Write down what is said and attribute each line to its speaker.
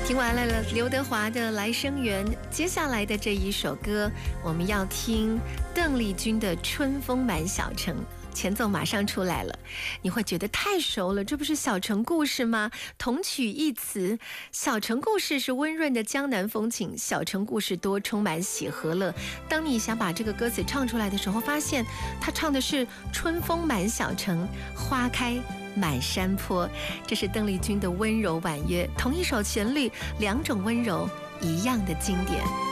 Speaker 1: 听完了刘德华的《来生缘》，接下来的这一首歌，我们要听邓丽君的《春风满小城》。前奏马上出来了，你会觉得太熟了，这不是小城故事吗？同曲异词，小城故事是温润的江南风情，小城故事多，充满喜和乐。当你想把这个歌词唱出来的时候，发现他唱的是春风满小城，花开满山坡。这是邓丽君的温柔婉约，同一首旋律，两种温柔，一样的经典。